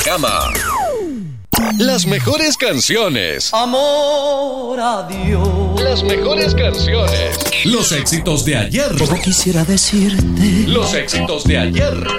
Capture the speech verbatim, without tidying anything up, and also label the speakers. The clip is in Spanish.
Speaker 1: cama. Las mejores canciones.
Speaker 2: Amor a Dios.
Speaker 1: Las mejores canciones. Los éxitos de ayer.
Speaker 2: Como quisiera decirte.
Speaker 1: Los éxitos de ayer.